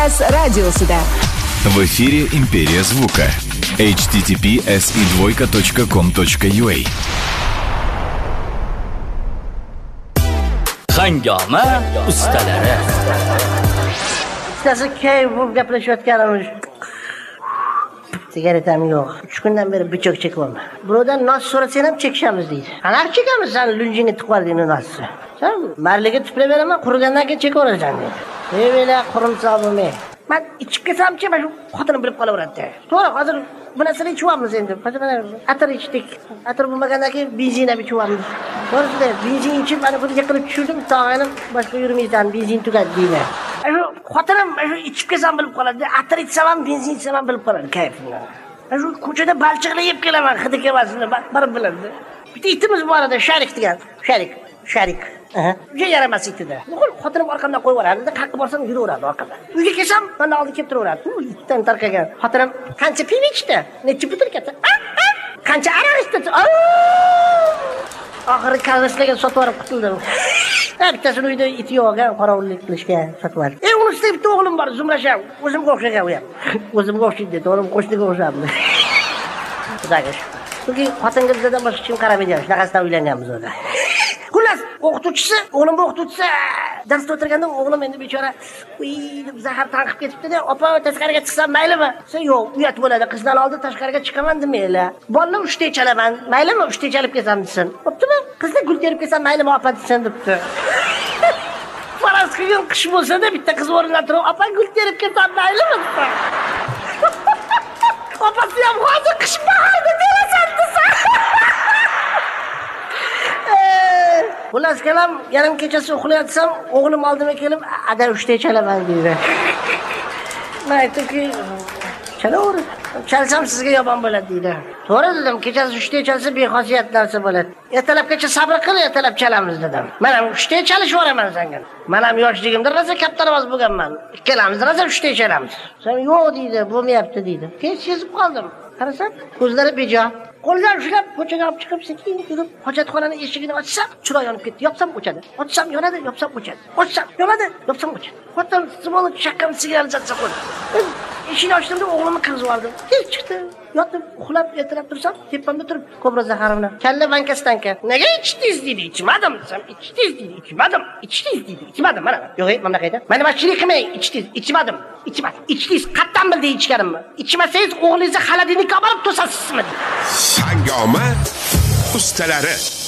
Радиосуда. В эфире «Империя звука». https://2.com.ua. Hangoma ustalari. Ustasi kayf bo'lib gaplashayotganimiz. Sigaretam yo'q. 3 kundan beri bichoq chekyapman. Birovdan nos so'rasang ham chekishamiz deydi. Qanaqa chekamiz? Sen lunjingga tiqib olding nosni. Sen marliga tuplab beraman, qurigandan keyin chekaverasan deydi. Mela qurimsoq bo'lmay. Men ichib kelsam-chi, mana shu xotinim bilib qolaveradi. To'g'ri, hozir bu narsani ichyapmiz endi. Atir ichdik. Atir bo'lmagandan keyin benzin ham ichyapmiz. To'g'rida benzin ichib mana bunga qilib tushirdim, tog'anim boshqa yurmaysan, benzin tugadi deydi. Shu xotinim shu ichib kelsam bilib qoladi. Atir ichsam ham, benzin ichsam ham bilib qoladi kayfini. Shu ko'chada balchiqlar yeb kelaman, hidi kelmasini barib biladi. Bitta itimiz bor edi, Sharik degan. Sharik. Unga yaramas itida. Xotinim orqamdan qo'yib yuboradi, qaqqib borsam yuraveradi orqadan. Uyga kelsam, mana oldi kelib turaveradi. U itdan tarqagan. Xotinim qancha pivo ichdi? Necha butilkasi? Qancha aroq ichdi? Oxiri kallaslarga sotib olib qutuldim. Bittasini uyda iti yo'g'an, qorovullik qilishga sotib oldim. Uni ustida bitta o'g'lim bor, Zumrasham. O'zimga o'xshagan u ham. O'zimga o'xshaydi, to'g'rimi? Qo'shniga o'xshamdi. Xudoga shukr. Chunki xotinimizdan boshqa kim qaramaydi, shunaqasidan uylanganmiz o'da. Xullas, o'g'limni o'qituvchisi darsda o'tirganda o'g'lim endi bechora deb zahar tanqib ketibdi-da, opa tashqariga chiqsam maylimi? Sen yo'q, uyat bo'ladi, qizdan oldin tashqariga chiqaman demaylar. Bolalar 3 ta ichalaman, maylimi? 3 ta ichalib kelsam desin. Bo'ptimi? Qizni gul terib kelsam maylimi opa desin debdi. Faraz qilgan qish bo'lsa-da bitta qiz o'rnidan turib, opa gul terib kelsam maylimi? Opasi ham hozir qish bahorda terasan desa. Xullas kalam, yarim kechasi uxlayatsam, o'g'lim oldimga kelib, "Ada 3 ta chalaman" deydi. Men aytdimki, "Chalaver. Chalsam sizga yomon bo'ladi" deydi. To'g'ri dedim, kechasi 3 ta chalsa bexosiyat narsa bo'ladi. Ertalabgacha sabr qil, ertalab chalamiz dedim. Men ham 3 ta chalish boraman senga. Men ham yoshligimda rosa kaptarovoz bo'lganman. Ikkalamiz rosa 3 ta chalamiz. Sen yo'q deydi, bo'lmayapti deydi. Keyin sezib qoldim. Qarasam, ko'zlari bejo. Qo'ldan ushlab, ko'chaga olib chiqib, sekin yurib, hojatxonaning eshigini ochsam, chiroq yonib ketdi. Yopsam o'chadi. Ochsam yonadi, yopsam o'chadi. Ochsam yonadi, yopsam o'chadi. Xotin simoni chaqqan sigaret chatsa qo'ydi. Eshikni ochdim-da, o'g'limni qirg'izib oldim. Tez chiqdi. Yotib, uxlab, ertalab tursam, tepamda turib, kobra zaharini. Kalla bankasidanka. Nega ichdingiz deydi. Ichmadim desam, ichdingiz deydi. Ichmadim. Ichdingiz deydi. Ichmadim mana. Yo'q, mana qayda? Mana mashina qilmang, ichdingiz. Ichmadim. Ichdingiz. Qatdan bildi ichganimni. Ichmasangiz o'g'lingizni xaladiniga olib to'sasizmi? Hangoma ustalari.